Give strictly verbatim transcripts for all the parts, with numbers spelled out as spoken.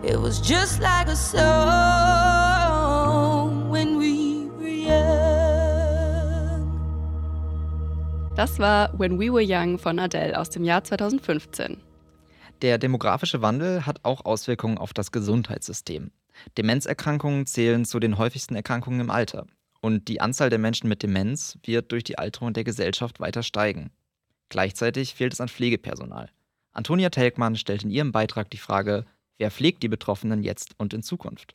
It was just like a song when we were young. Das war When We Were Young von Adele aus dem Jahr zweitausendfünfzehn. Der demografische Wandel hat auch Auswirkungen auf das Gesundheitssystem. Demenzerkrankungen zählen zu den häufigsten Erkrankungen im Alter. Und die Anzahl der Menschen mit Demenz wird durch die Alterung der Gesellschaft weiter steigen. Gleichzeitig fehlt es an Pflegepersonal. Antonia Telkmann stellt in ihrem Beitrag die Frage, wer pflegt die Betroffenen jetzt und in Zukunft?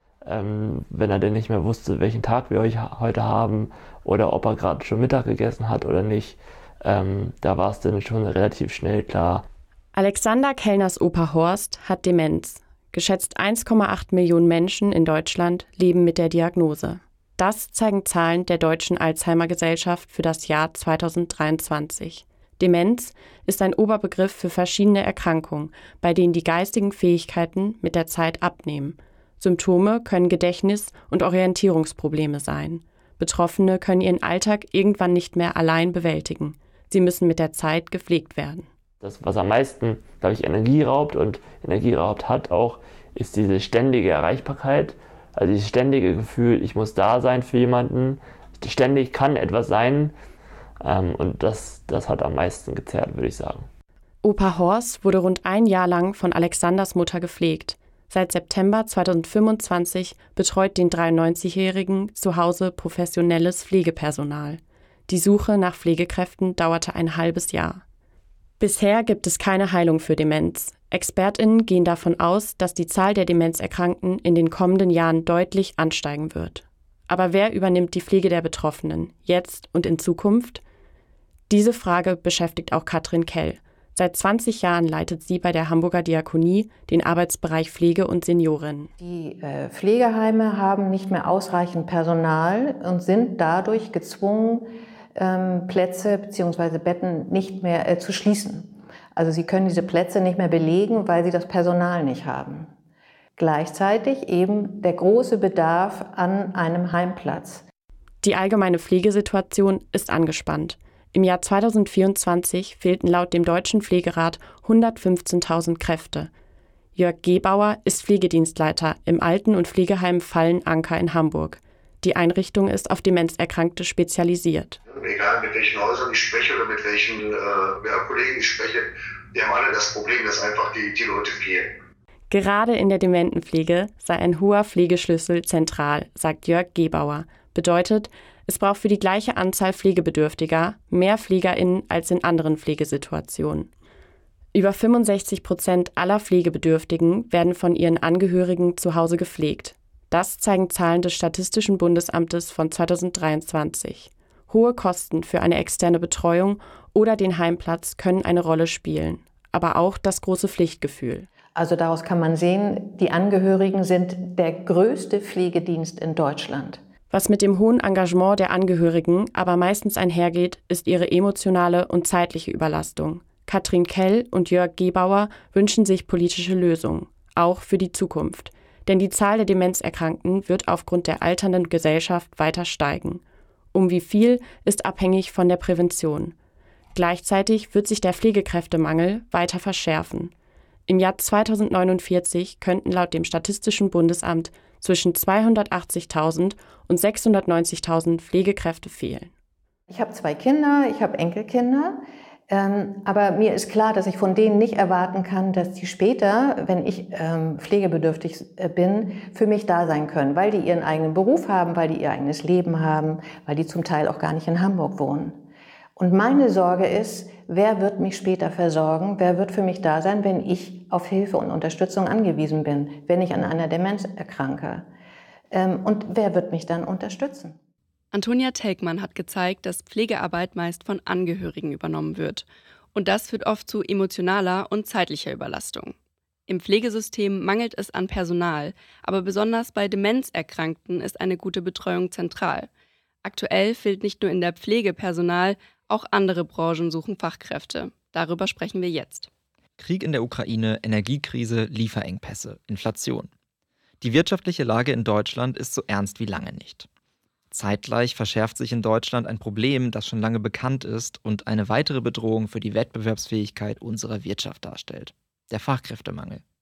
Ähm, wenn er denn nicht mehr wusste, welchen Tag wir heute haben oder ob er gerade schon Mittag gegessen hat oder nicht, ähm, da war es dann schon relativ schnell klar. Alexander Kellners Opa Horst hat Demenz. Geschätzt eins Komma acht Millionen Menschen in Deutschland leben mit der Diagnose. Das zeigen Zahlen der Deutschen Alzheimer-Gesellschaft für das Jahr zweitausenddreiundzwanzig. Demenz ist ein Oberbegriff für verschiedene Erkrankungen, bei denen die geistigen Fähigkeiten mit der Zeit abnehmen. Symptome können Gedächtnis- und Orientierungsprobleme sein. Betroffene können ihren Alltag irgendwann nicht mehr allein bewältigen. Sie müssen mit der Zeit gepflegt werden. Das, was am meisten, glaube ich, Energie raubt und Energie raubt hat auch, ist diese ständige Erreichbarkeit. Also dieses ständige Gefühl, ich muss da sein für jemanden. Ständig kann etwas sein. Ähm, und das, das hat am meisten gezerrt, würde ich sagen. Opa Horst wurde rund ein Jahr lang von Alexanders Mutter gepflegt. Seit September zweitausendfünfundzwanzig betreut den dreiundneunzigjährigen zu Hause professionelles Pflegepersonal. Die Suche nach Pflegekräften dauerte ein halbes Jahr. Bisher gibt es keine Heilung für Demenz. ExpertInnen gehen davon aus, dass die Zahl der Demenzerkrankten in den kommenden Jahren deutlich ansteigen wird. Aber wer übernimmt die Pflege der Betroffenen, jetzt und in Zukunft? Diese Frage beschäftigt auch Katrin Kell. Seit zwanzig Jahren leitet sie bei der Hamburger Diakonie den Arbeitsbereich Pflege und Seniorinnen. Die äh, Pflegeheime haben nicht mehr ausreichend Personal und sind dadurch gezwungen, ähm, Plätze bzw. Betten nicht mehr äh, zu schließen. Also sie können diese Plätze nicht mehr belegen, weil sie das Personal nicht haben. Gleichzeitig eben der große Bedarf an einem Heimplatz. Die allgemeine Pflegesituation ist angespannt. Im Jahr zweitausendvierundzwanzig fehlten laut dem Deutschen Pflegerat hundertfünfzehntausend Kräfte. Jörg Gebauer ist Pflegedienstleiter im Alten- und Pflegeheim Fallen-Anker in Hamburg. Die Einrichtung ist auf Demenzerkrankte spezialisiert. Egal mit welchen Häusern ich spreche oder mit welchen äh, ja, Kollegen ich spreche, die haben alle das Problem, dass einfach die, die Leute fehlen. Gerade in der Dementenpflege sei ein hoher Pflegeschlüssel zentral, sagt Jörg Gebauer. Bedeutet, es braucht für die gleiche Anzahl Pflegebedürftiger mehr PflegerInnen als in anderen Pflegesituationen. Über fünfundsechzig Prozent aller Pflegebedürftigen werden von ihren Angehörigen zu Hause gepflegt. Das zeigen Zahlen des Statistischen Bundesamtes von zweitausenddreiundzwanzig. Hohe Kosten für eine externe Betreuung oder den Heimplatz können eine Rolle spielen, aber auch das große Pflichtgefühl. Also daraus kann man sehen, die Angehörigen sind der größte Pflegedienst in Deutschland. Was mit dem hohen Engagement der Angehörigen aber meistens einhergeht, ist ihre emotionale und zeitliche Überlastung. Katrin Kell und Jörg Gebauer wünschen sich politische Lösungen, auch für die Zukunft. Denn die Zahl der Demenzerkrankten wird aufgrund der alternden Gesellschaft weiter steigen. Um wie viel ist abhängig von der Prävention. Gleichzeitig wird sich der Pflegekräftemangel weiter verschärfen. Im Jahr zweitausendneunundvierzig könnten laut dem Statistischen Bundesamt zwischen zweihundertachtzigtausend und sechshundertneunzigtausend Pflegekräfte fehlen. Ich habe zwei Kinder, ich habe Enkelkinder, ähm, aber mir ist klar, dass ich von denen nicht erwarten kann, dass die später, wenn ich ähm, pflegebedürftig bin, für mich da sein können, weil die ihren eigenen Beruf haben, weil die ihr eigenes Leben haben, weil die zum Teil auch gar nicht in Hamburg wohnen. Und meine Sorge ist, wer wird mich später versorgen, wer wird für mich da sein, wenn ich auf Hilfe und Unterstützung angewiesen bin, wenn ich an einer Demenz erkranke. Ähm, und wer wird mich dann unterstützen? Antonia Telkmann hat gezeigt, dass Pflegearbeit meist von Angehörigen übernommen wird. Und das führt oft zu emotionaler und zeitlicher Überlastung. Im Pflegesystem mangelt es an Personal, aber besonders bei Demenzerkrankten ist eine gute Betreuung zentral. Aktuell fehlt nicht nur in der Pflege Personal, auch andere Branchen suchen Fachkräfte. Darüber sprechen wir jetzt. Krieg in der Ukraine, Energiekrise, Lieferengpässe, Inflation. Die wirtschaftliche Lage in Deutschland ist so ernst wie lange nicht. Zeitgleich verschärft sich in Deutschland ein Problem, das schon lange bekannt ist und eine weitere Bedrohung für die Wettbewerbsfähigkeit unserer Wirtschaft darstellt: der Fachkräftemangel.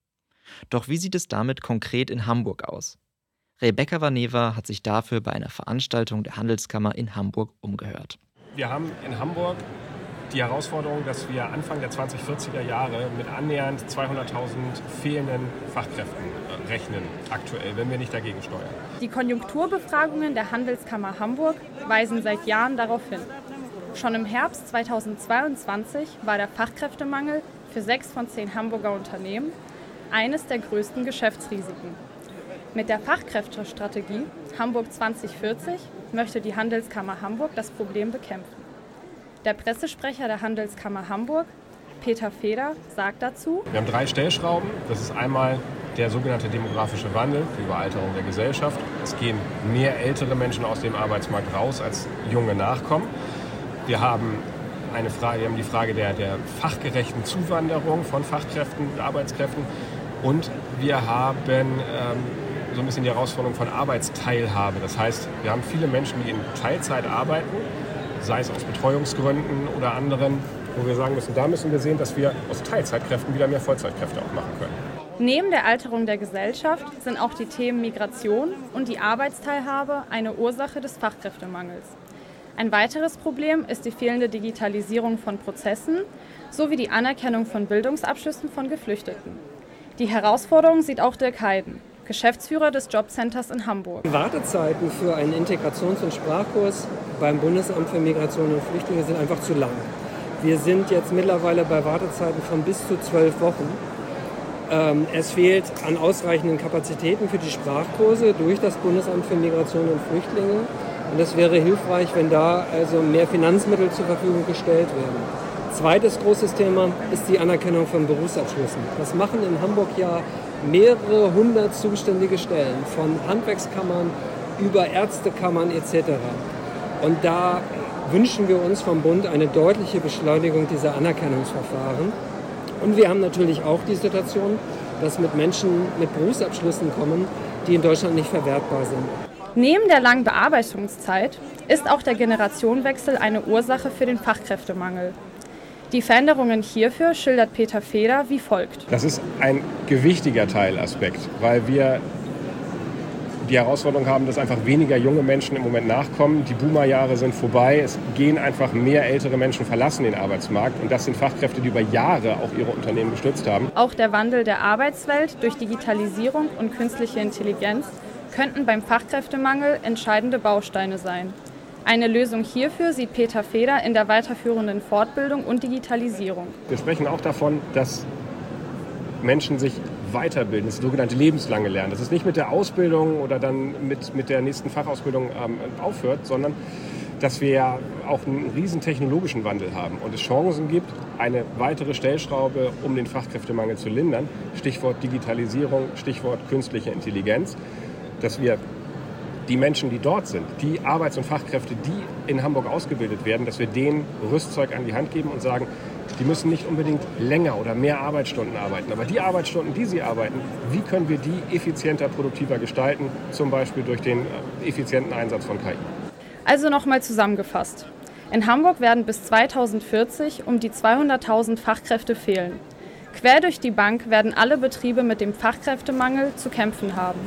Doch wie sieht es damit konkret in Hamburg aus? Rebecca Vaneva hat sich dafür bei einer Veranstaltung der Handelskammer in Hamburg umgehört. Wir haben in Hamburg die Herausforderung, dass wir Anfang der zwanzig-vierziger Jahre mit annähernd zweihunderttausend fehlenden Fachkräften rechnen, aktuell, wenn wir nicht dagegen steuern. Die Konjunkturbefragungen der Handelskammer Hamburg weisen seit Jahren darauf hin. Schon im Herbst zweitausendzweiundzwanzig war der Fachkräftemangel für sechs von zehn Hamburger Unternehmen eines der größten Geschäftsrisiken. Mit der Fachkräftestrategie Hamburg zwanzig vierzig möchte die Handelskammer Hamburg das Problem bekämpfen. Der Pressesprecher der Handelskammer Hamburg, Peter Feder, sagt dazu: Wir haben drei Stellschrauben. Das ist einmal der sogenannte demografische Wandel, die Überalterung der Gesellschaft. Es gehen mehr ältere Menschen aus dem Arbeitsmarkt raus, als junge nachkommen. Wir haben, eine Frage, wir haben die Frage der, der fachgerechten Zuwanderung von Fachkräften und Arbeitskräften. Und wir haben ähm, so ein bisschen die Herausforderung von Arbeitsteilhabe. Das heißt, wir haben viele Menschen, die in Teilzeit arbeiten, sei es aus Betreuungsgründen oder anderen, wo wir sagen müssen, da müssen wir sehen, dass wir aus Teilzeitkräften wieder mehr Vollzeitkräfte auch machen können. Neben der Alterung der Gesellschaft sind auch die Themen Migration und die Arbeitsteilhabe eine Ursache des Fachkräftemangels. Ein weiteres Problem ist die fehlende Digitalisierung von Prozessen sowie die Anerkennung von Bildungsabschlüssen von Geflüchteten. Die Herausforderung sieht auch Dirk Heiden, Geschäftsführer des Jobcenters in Hamburg. Die Wartezeiten für einen Integrations- und Sprachkurs beim Bundesamt für Migration und Flüchtlinge sind einfach zu lang. Wir sind jetzt mittlerweile bei Wartezeiten von bis zu zwölf Wochen. Ähm, es fehlt an ausreichenden Kapazitäten für die Sprachkurse durch das Bundesamt für Migration und Flüchtlinge. Und es wäre hilfreich, wenn da also mehr Finanzmittel zur Verfügung gestellt werden. Zweites großes Thema ist die Anerkennung von Berufsabschlüssen. Das machen in Hamburg ja mehrere hundert zuständige Stellen, von Handwerkskammern über Ärztekammern et cetera. Und da wünschen wir uns vom Bund eine deutliche Beschleunigung dieser Anerkennungsverfahren. Und wir haben natürlich auch die Situation, dass mit Menschen mit Berufsabschlüssen kommen, die in Deutschland nicht verwertbar sind. Neben der langen Bearbeitungszeit ist auch der Generationenwechsel eine Ursache für den Fachkräftemangel. Die Veränderungen hierfür schildert Peter Feder wie folgt. Das ist ein gewichtiger Teilaspekt, weil wir die Herausforderung haben, dass einfach weniger junge Menschen im Moment nachkommen. Die Boomerjahre sind vorbei. Es gehen einfach mehr ältere Menschen verlassen den Arbeitsmarkt. Und das sind Fachkräfte, die über Jahre auch ihre Unternehmen gestützt haben. Auch der Wandel der Arbeitswelt durch Digitalisierung und künstliche Intelligenz könnten beim Fachkräftemangel entscheidende Bausteine sein. Eine Lösung hierfür sieht Peter Feder in der weiterführenden Fortbildung und Digitalisierung. Wir sprechen auch davon, dass Menschen sich weiterbilden, das sogenannte lebenslange Lernen. Das ist nicht mit der Ausbildung oder dann mit, mit der nächsten Fachausbildung ähm, aufhört, sondern dass wir ja auch einen riesen technologischen Wandel haben und es Chancen gibt, eine weitere Stellschraube, um den Fachkräftemangel zu lindern. Stichwort Digitalisierung, Stichwort künstliche Intelligenz, dass wir die Menschen, die dort sind, die Arbeits- und Fachkräfte, die in Hamburg ausgebildet werden, dass wir denen Rüstzeug an die Hand geben und sagen, die müssen nicht unbedingt länger oder mehr Arbeitsstunden arbeiten. Aber die Arbeitsstunden, die sie arbeiten, wie können wir die effizienter, produktiver gestalten? Zum Beispiel durch den effizienten Einsatz von K I. Also nochmal zusammengefasst. In Hamburg werden bis zweitausendvierzig um die zweihunderttausend Fachkräfte fehlen. Quer durch die Bank werden alle Betriebe mit dem Fachkräftemangel zu kämpfen haben.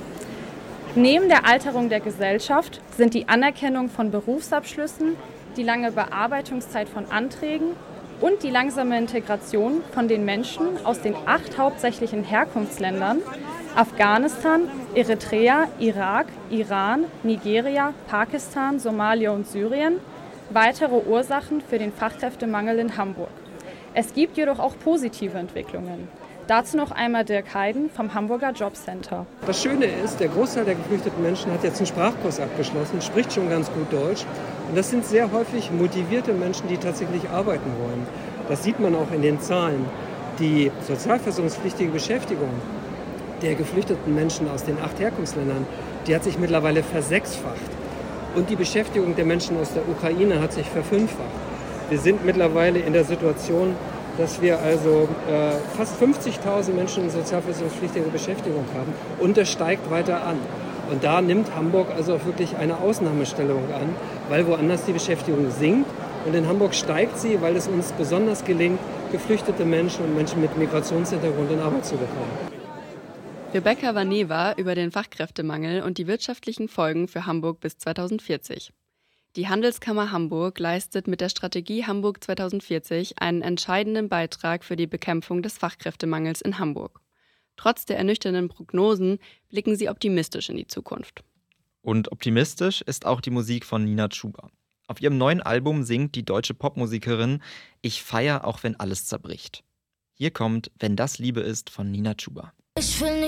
Neben der Alterung der Gesellschaft sind die Anerkennung von Berufsabschlüssen, die lange Bearbeitungszeit von Anträgen und die langsame Integration von den Menschen aus den acht hauptsächlichen Herkunftsländern Afghanistan, Eritrea, Irak, Iran, Nigeria, Pakistan, Somalia und Syrien weitere Ursachen für den Fachkräftemangel in Hamburg. Es gibt jedoch auch positive Entwicklungen. Dazu noch einmal Dirk Heiden vom Hamburger Jobcenter. Das Schöne ist, der Großteil der geflüchteten Menschen hat jetzt einen Sprachkurs abgeschlossen, spricht schon ganz gut Deutsch. Und das sind sehr häufig motivierte Menschen, die tatsächlich arbeiten wollen. Das sieht man auch in den Zahlen. Die sozialversicherungspflichtige Beschäftigung der geflüchteten Menschen aus den acht Herkunftsländern, die hat sich mittlerweile versechsfacht. Und die Beschäftigung der Menschen aus der Ukraine hat sich verfünffacht. Wir sind mittlerweile in der Situation, dass wir also äh, fast fünfzigtausend Menschen in sozialversicherungspflichtiger Beschäftigung haben und das steigt weiter an. Und da nimmt Hamburg also auch wirklich eine Ausnahmestellung an, weil woanders die Beschäftigung sinkt und in Hamburg steigt sie, weil es uns besonders gelingt, geflüchtete Menschen und Menschen mit Migrationshintergrund in Arbeit zu bekommen. Rebecca Vaneva über den Fachkräftemangel und die wirtschaftlichen Folgen für Hamburg bis zweitausendvierzig. Die Handelskammer Hamburg leistet mit der Strategie Hamburg zweitausendvierzig einen entscheidenden Beitrag für die Bekämpfung des Fachkräftemangels in Hamburg. Trotz der ernüchternden Prognosen blicken sie optimistisch in die Zukunft. Und optimistisch ist auch die Musik von Nina Chuba. Auf ihrem neuen Album singt die deutsche Popmusikerin „Ich feier, auch wenn alles zerbricht". Hier kommt „Wenn das Liebe ist" von Nina Chuba. Ich will nicht